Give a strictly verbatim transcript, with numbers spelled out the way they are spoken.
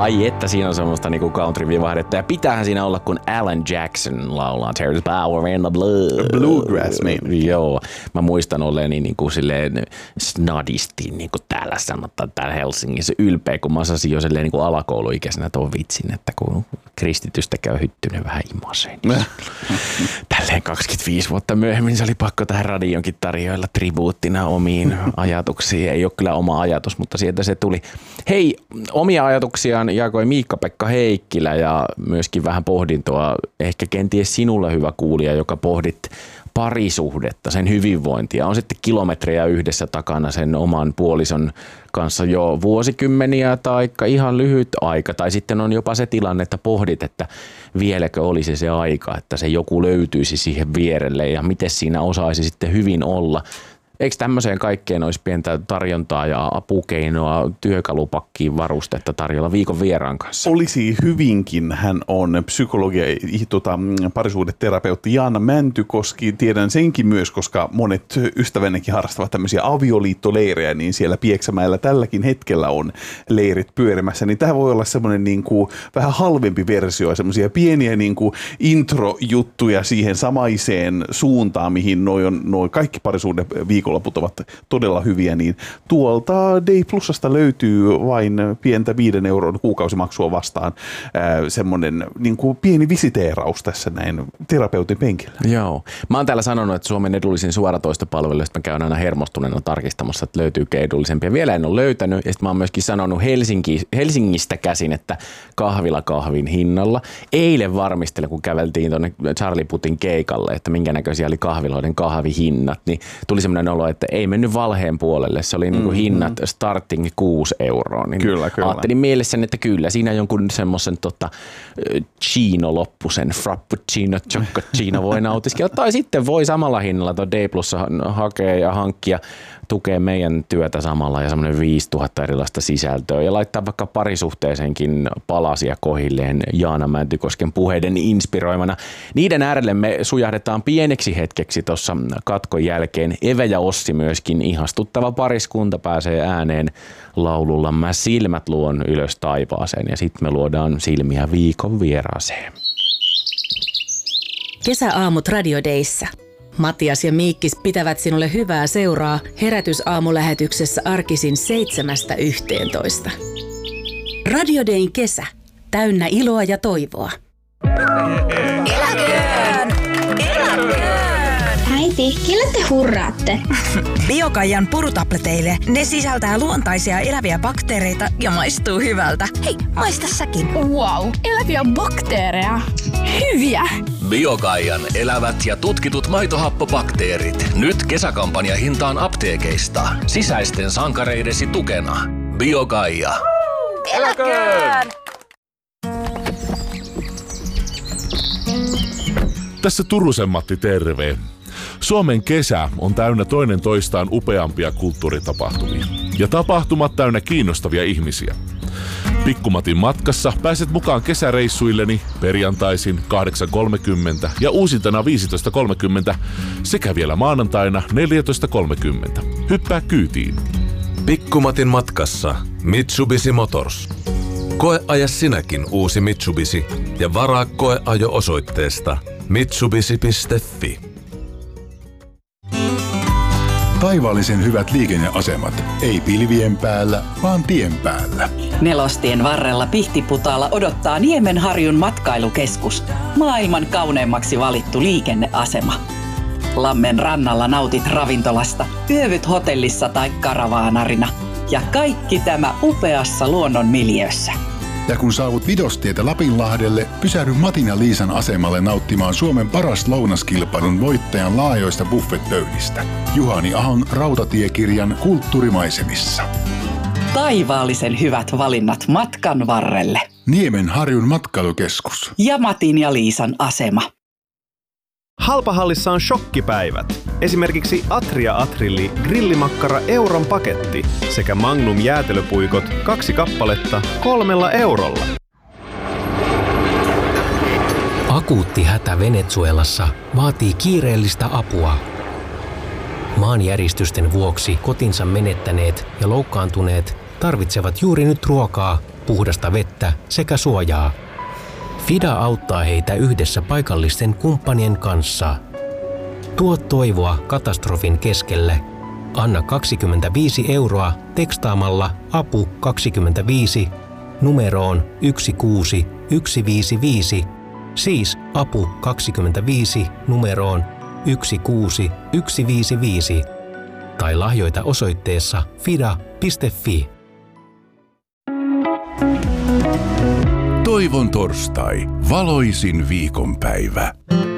Ai että siinä on semmoista niinku country-vivahdetta. Ja pitäähän siinä olla, kun Alan Jackson laulaa There's power in the blood. Bluegrass meininki. Joo. Mä muistan olleeni niinku silleen snadisti, niinku täällä sanotaan täällä Helsingissä ylpeä, kun mä osasin jo silleen niinku alakouluikäisenä tuon vitsin, että kun kristitystä käy hyttynen vähän imaseen. Tälleen kaksikymmentäviisi vuotta myöhemmin se oli pakko tähän radionkin tarjoilla tribuuttina omiin ajatuksiin. Ei ole kyllä oma ajatus, mutta sieltä se tuli. Hei, omia ajatuksiaan jakoi Miikka-Pekka Heikkilä ja myöskin vähän pohdintoa, ehkä kenties sinulle hyvä kuulija, joka pohdit parisuhdetta, sen hyvinvointia. On sitten kilometrejä yhdessä takana sen oman puolison kanssa jo vuosikymmeniä tai ihan lyhyt aika. Tai sitten on jopa se tilanne, että pohdit, että vieläkö olisi se aika, että se joku löytyisi siihen vierelle ja miten siinä osaisi sitten hyvin olla. Eikö tämmöiseen kaikkeen olisi pientä tarjontaa ja apukeinoa, työkalupakkiin varustetta tarjolla viikon vieraan kanssa? Olisi hyvinkin. Hän on psykologi ja tota, parisuhdeterapeutti Jaana Mäntykoski. Tiedän senkin myös, koska monet ystävännekin harrastavat tämmöisiä avioliittoleirejä, niin siellä Pieksämäellä tälläkin hetkellä on leirit pyörimässä. Niin tämä voi olla semmoinen niin kuin vähän halvempi versio, semmoisia pieniä niin kuin introjuttuja siihen samaiseen suuntaan, mihin noi on noi kaikki parisuhdeviikot viikonloput ovat todella hyviä, niin tuolta Day Plusasta löytyy vain pientä viiden euron kuukausimaksua vastaan ää, semmoinen niin kuin pieni visiteeraus tässä näin terapeutin penkillä. Joo. Mä oon täällä sanonut, että Suomen edullisin suoratoistopalvelu, josta mä käyn aina hermostuneena tarkistamassa, että löytyykö edullisempia. Vielä en ole löytänyt, ja sitten mä oon myöskin sanonut Helsinki, Helsingistä käsin, että kahvila kahvin hinnalla. Eilen varmistelin, kun käveltiin tuonne Charlie Putin keikalle, että minkä näköisiä oli kahviloiden kahvihinnat, niin tuli semmoinen olo, että ei mennyt valheen puolelle. Se oli niinku mm-hmm. hinnat starting kuusi euroa. Niin kyllä, kyllä. Ajattelin mielessäni, että kyllä siinä jonkun semmoisen tota, chino loppusen frappuccino, choccocino voi nautiskella. Tai sitten voi samalla hinnalla tuon D Plussa hakea ja hankkia, tukea meidän työtä samalla ja semmoinen viisituhatta erilaista sisältöä ja laittaa vaikka parisuhteeseenkin palasia kohilleen Jaana Mäntykosken puheiden inspiroimana. Niiden äärelle me sujahdetaan pieneksi hetkeksi tuossa katkon jälkeen. Eve ja Ossi myöskin ihastuttava pariskunta pääsee ääneen laululla Mä silmät luon ylös taivaaseen ja sitten me luodaan silmiä viikon vieraaseen. Kesäaamut Radio Dayssä. Matias ja Miikkis pitävät sinulle hyvää seuraa herätysaamulähetyksessä arkisin seitsemästä yhteentoista. Radio Dayn kesä. Täynnä iloa ja toivoa. Eläköön! Eläköön! Äiti, kelle te hurraatte? Biokaijan purutableteille. Ne sisältää luontaisia eläviä bakteereita ja maistuu hyvältä. Hei, maista säkin. Wow, eläviä bakteereja. Hyviä! Biokaijan elävät ja tutkitut maitohappobakteerit. Nyt kesäkampanja hintaan apteekeista. Sisäisten sankareidesi tukena. Biokaija. Eläköön! Tässä Turusen Matti, terve. Suomen kesä on täynnä toinen toistaan upeampia kulttuuritapahtumia. Ja tapahtumat täynnä kiinnostavia ihmisiä. Pikkumatin matkassa pääset mukaan kesäreissuilleni perjantaisin kahdeksan kolmekymmentä ja uusintana viisitoista kolmekymmentä sekä vielä maanantaina neljätoista kolmekymmentä. Hyppää kyytiin. Pikkumatin matkassa Mitsubishi Motors. Koeaja sinäkin uusi Mitsubishi ja varaa koeajo osoitteesta mitsubishi piste fi. Taivaallisen hyvät liikenneasemat. Ei pilvien päällä, vaan tien päällä. Nelostien varrella Pihtiputaalla odottaa Niemenharjun matkailukeskus. Maailman kauneimmaksi valittu liikenneasema. Lammen rannalla nautit ravintolasta, yövyt hotellissa tai karavaanarina. Ja kaikki tämä upeassa luonnon miljöössä. Ja kun saavut Vidostietä Lapinlahdelle, pysähdy Matin ja Liisan asemalle nauttimaan Suomen paras lounaskilpailun voittajan laajoista buffetpöydistä. Juhani Ahon rautatiekirjan Kulttuurimaisemissa. Taivaallisen hyvät valinnat matkan varrelle. Niemenharjun matkailukeskus. Ja Matin ja Liisan asema. Halpahallissa on shokkipäivät. Esimerkiksi Atria Atrilli grillimakkara euron paketti sekä Magnum jäätelöpuikot kaksi kappaletta kolmella eurolla. Akuutti hätä Venezuelassa vaatii kiireellistä apua. Maanjäristysten vuoksi kotinsa menettäneet ja loukkaantuneet tarvitsevat juuri nyt ruokaa, puhdasta vettä sekä suojaa. Fida auttaa heitä yhdessä paikallisten kumppanien kanssa. Tuo toivoa katastrofin keskelle. Anna kaksikymmentäviisi euroa tekstaamalla apu kaksikymmentäviisi numeroon yksi kuusi yksi viisi viisi, siis apu kaksikymmentäviisi numeroon yksi kuusi yksi viisi viisi tai lahjoita osoitteessa fida piste fi. Toivon torstai, valoisin viikonpäivä.